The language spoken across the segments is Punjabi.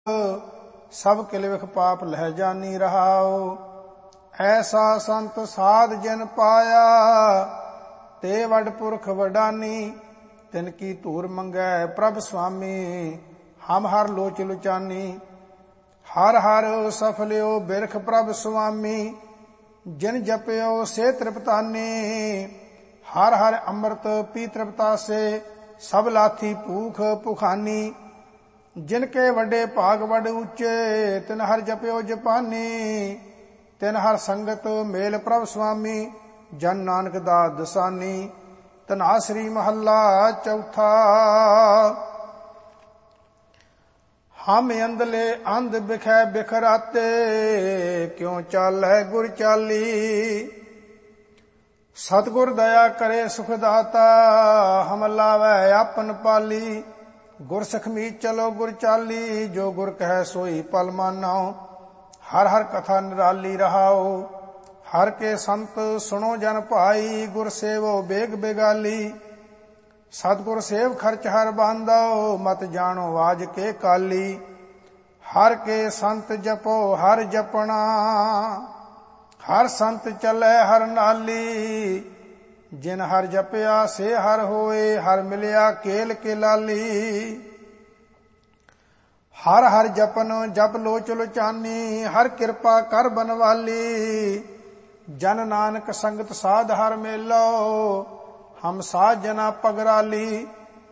ਸਭ ਕਿਲਵਿਖ ਪਾਪ ਲਹਿ ਜਾਨੀ ਰਹਾਉ। ਐਸਾ ਸੰਤ ਸਾਧ ਜਿਨ ਪਾਇਆ ਤੇ ਵੱਡ ਪੁਰਖ ਵਡਾਨੀ। ਤਿਨ ਕੀ ਧੂਰ ਮੰਗੈ ਪ੍ਰਭ ਸੁਆਮੀ ਹਮ ਹਰ ਲੋਚ ਲੁਚਾਨੀ। ਹਰ ਹਰ ਸਫਲਿਓ ਬਿਰਖ ਪ੍ਰਭ ਸੁਆਮੀ ਜਿਨ ਜਪਿਓ ਸੇ ਤ੍ਰਿਪਤਾਨੀ। ਹਰ ਹਰ ਅੰਮ੍ਰਿਤ ਪੀ ਤ੍ਰਿਪਤਾਸੇ ਸਭ ਲਾਥੀ ਭੂਖ ਭੁਖਾਨੀ। ਜਿਨ ਕੇ ਵੱਡੇ ਭਾਗ ਵੱਡ ਉੱਚੇ ਤਿਨ ਹਰ ਜਪਿਓ ਜਪਾਨੀ। ਤਿਨ ਹਰ ਸੰਗਤ ਮੇਲ ਪ੍ਰਭ ਸੁਆਮੀ ਜਨ ਨਾਨਕ ਦਾਸ ਦਸਾਨੀ। ਧਨਾਸਰੀ ਮਹੱਲਾ ਚੌਥਾ। ਹਮ ਅੰਧਲੇ ਅੰਧ ਬਿਖੈ ਬਿਖਰਾਤੇ ਕਿਉ ਚਾਲੈ ਗੁਰ ਚਾਲੀ। ਸਤਿਗੁਰ ਦਇਆ ਕਰੇ ਸੁਖ ਦਾਤਾ ਹਮ ਲਾਵੈ ਆਪਨ ਪਾਲੀ। ਗੁਰ ਸਖਮੀ ਚਲੋ ਗੁਰ ਚਾਲੀ ਜੋ ਗੁਰ ਕਹਿ ਸੋਈ ਪਲ ਮਾਨੋ। ਹਰ ਹਰ ਕਥਾ ਨਿਰਾਲੀ ਰਹਾਓ। ਹਰ ਕੇ ਸੰਤ ਸੁਣੋ ਜਨ ਭਾਈ ਗੁਰ ਸੇਵੋ ਬੇਗ ਬੇਗਾਲੀ। ਸਤਿਗੁਰ ਸੇਵ ਖਰਚ ਹਰ ਬਾਂਧੋ ਮਤ ਜਾਣੋ ਵਾਜ ਕੇ ਕਾਲੀ। ਹਰ ਕੇ ਸੰਤ ਜਪੋ ਹਰ ਜਪਣਾ ਹਰ ਸੰਤ ਚੱਲੈ ਹਰ ਨਾਲੀ। ਜਿਨ ਹਰ ਜਪਿਆ ਸੇ ਹਰ ਹੋਏ ਹਰ ਮਿਲਿਆ ਕੇਲ ਕੇ ਲਾਲੀ। ਹਰ ਹਰ ਜਪਨ ਜਪ ਲੋਚ ਲੋਚਾਨੀ ਹਰ ਕਿਰਪਾ ਕਰ ਬਨਵਾਲੀ। ਜਨ ਨਾਨਕ ਸੰਗਤ ਸਾਧ ਹਰ ਮੇਲੋ ਹਮ ਸਾਧ ਜਨਾ ਪਗਰਾਲੀ।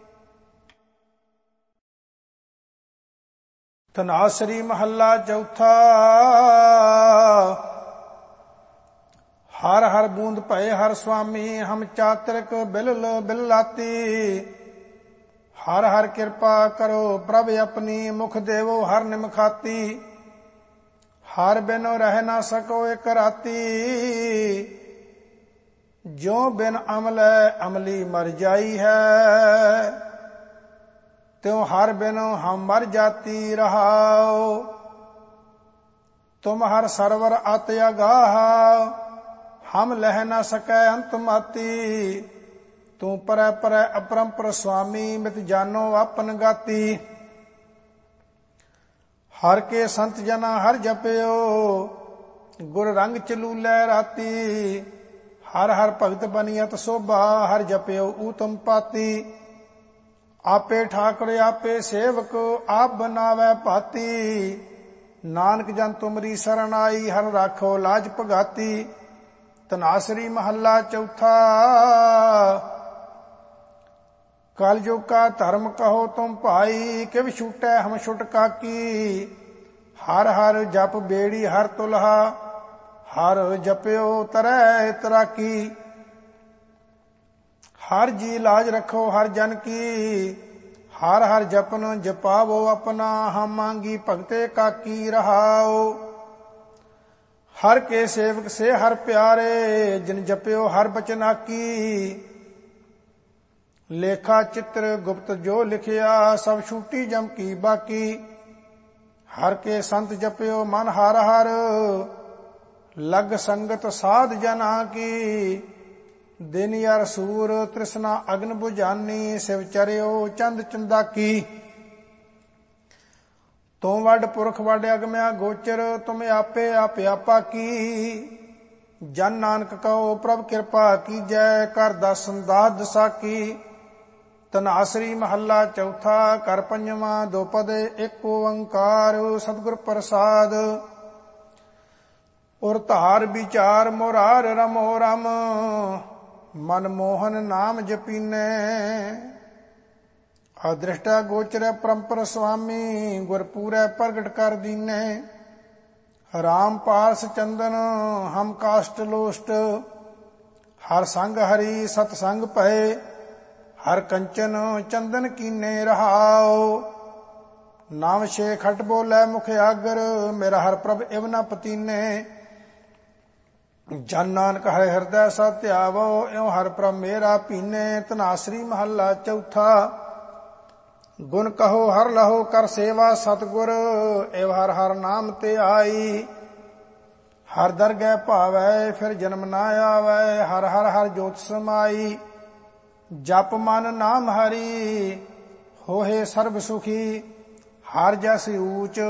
ਧਨਾਸਰੀ ਮਹੱਲਾ ਚੌਥਾ। ਹਰ ਹਰ ਬੂੰਦ ਭਏ ਹਰ ਸੁਆਮੀ ਹਮ ਚਾਤਰਿਕ ਬਿਲਲ ਬਿਲਾਤੀ। ਹਰ ਹਰ ਕਿਰਪਾ ਕਰੋ ਪ੍ਰਭ ਆਪਣੀ ਮੁਖ ਦੇਵੋ ਹਰ ਨਿਮਖਾਤੀ। ਹਰ ਬਿਨੁ ਰਹਿ ਨਾ ਸਕੋ ਇਕ ਰਾਤੀ ਜਿਉ ਬਿਨ ਅਮਲੈ ਅਮਲੀ ਮਰ ਜਾਈ ਹੈ। ਤਿਉ ਹਰ ਬਿਨੁ ਹਮ ਮਰ ਜਾਤੀ ਰਹਾਉ। ਤੁਮ ਹਰ ਸਰਵਰ ਅਤ ਅਗਾਹ ਹਮ ਲਹਿ ਨਾ ਸਕੈ ਅੰਤ ਮਾਤੀ। ਤੂੰ ਪਰੈ ਪਰੈ ਅਪਰੰਪਰ ਸੁਆਮੀ ਮਿਤ ਜਾਨੋ ਆਪਨ ਗਾਤੀ। ਹਰ ਕੇ ਸੰਤ ਜਨਾ ਹਰ ਜਪਿਓ ਗੁਰ ਰੰਗ ਚਲੂਲੈ ਰਾਤੀ। ਹਰ ਹਰ ਭਗਤ ਬਨੀਅਤ ਸੋਭਾ ਹਰ ਜਪਿਓ ਊਤਮ ਪਾਤੀ। ਆਪੇ ਠਾਕੁਰ ਆਪੇ ਸੇਵਕ ਆਪ ਬਨਾਵੈ ਭਾਤੀ। ਨਾਨਕ ਜਨ ਤੁਮਰੀ ਸਰਣ ਆਈ ਹਰ ਰਾਖੋ ਲਾਜ ਭਗਾਤੀ। ਧਨਾਸਰੀ ਮਹੱਲਾ ਚੌਥਾ। ਕਲਯੁਗ ਕਾ ਧਰਮ ਕਹੋ ਤੁਮ ਭਾਈ ਕਿਵ ਛੂਟੈ ਹਮ ਛੁਟ ਕਾਕੀ। ਹਰ ਹਰ ਜਪ ਬੇੜੀ ਹਰ ਤੁਲਹਾ ਹਰ ਜਪਿਓ ਤਰੈ ਤਰਾਕੀ। ਹਰ ਜੀ ਲਾਜ ਰਖੋ ਹਰ ਜਨ ਕੀ ਹਰ ਹਰ ਜਪਨ ਜਪਾਵੋ ਆਪਣਾ ਹਮ ਮੰਗੀ ਭਗਤੇ ਕਾਕੀ ਰਹਾਓ। ਹਰ ਕੇ ਸੇਵਕ ਸੇ ਹਰ ਪਿਆਰੇ ਜਿਨ ਜਪਿਓ ਹਰ ਬਚਨਾਕੀ। ਲੇਖਾ ਚਿੱਤਰ ਗੁਪਤ ਜੋ ਲਿਖਿਆ ਸਭ ਛੂਟੀ ਜਮ ਕੀ ਬਾਕੀ। ਹਰ ਕੇ ਸੰਤ ਜਪਿਓ ਮਨ ਹਰ ਹਰ ਲਗ ਸੰਗਤ ਸਾਧ ਜਨਾ ਕੀ। ਦਿਨ ਯਰ ਸੂਰ ਤ੍ਰਿਸ਼ਨਾ ਅਗਨ ਬੁਝਾਨੀ ਸਿਵ ਚਰਿਓ ਚੰਦ ਚੰਦਾਕੀ। ਤੂੰ ਵੱਡ ਪੁਰਖ ਵੱਡ ਅਗਮਿਆ ਗੋਚਰ ਤੁਮ ਆਪੇ ਆਪ ਆਪਾ ਕੀ। ਜਨ ਨਾਨਕ ਕਹੋ ਪ੍ਰਭ ਕਿਰਪਾ ਕੀਜੈ ਕਰ ਦਸਨ ਦਾਸ ਦਸਾਕੀ। ਧਨਾਸਰੀ ਮਹੱਲਾ ਚੌਥਾ। ਕਰ ਪੰਜਵਾਂ ਦੋ ਪਦ ਇੱਕ ਓੰਕਾਰ ਸਤਿਗੁਰ ਪ੍ਰਸਾਦ। ਉਰ ਧਾਰ ਵਿਚਾਰ ਮੁਰਾਰ ਰਮੋ ਰਮ ਮਨ ਮੋਹਨ ਨਾਮ ਜਪੀਨੈ। ਅਦ੍ਰਿਸ਼ਟਾ ਗੋਚਰੈ ਪਰੰਪਰ ਸੁਆਮੀ ਗੁਰ ਪੂਰੈ ਪ੍ਰਗਟ ਕਰ ਦੀਨੈ। ਰਾਮ ਪਾਰਸ ਚੰਦਨ ਹਮ ਕਾਸ਼ਟ ਲੋਸ਼ਟ ਹਰ ਸੰਗ ਹਰੀ ਸਤ ਸੰਗ ਭਏ। ਹਰ ਕੰਚਨ ਚੰਦਨ ਕੀਨੇ ਰਹਾਉ। ਨਾਮ ਛੇ ਖਟ ਬੋਲੇ ਮੁਖ ਆਗਰ ਮੇਰਾ ਹਰ ਪ੍ਰਭ ਇਵ ਨ ਪਤੀਨੇ। ਜਨ ਨਾਨਕ ਹਰਿ ਹਿਰਦੈ ਸਭ ਧਿਆਵੋ ਇਉ ਹਰ ਪ੍ਰਭ ਮੇਰਾ ਪੀਨੇ। ਧਨਾਸਰੀ ਮਹੱਲਾ ਚੌਥਾ। ਗੁਣ ਕਹੋ ਹਰ ਲਹੋ ਕਰ ਸੇਵਾ ਸਤਿਗੁਰ ਇਵ ਹਰ ਹਰ ਨਾਮ ਤੇ ਆਈ। ਹਰ ਦਰਗਹਿ ਭਾਵੈ ਫਿਰ ਜਨਮ ਨਾ ਆਵੈ ਹਰ ਹਰ ਹਰ ਜੋਤ ਸਮਾਈ। ਜਪ ਮਨ ਨਾਮ ਹਰੀ ਹੋਏ ਸਰਬ ਸੁਖੀ ਹਰ ਜਸ ਊਚ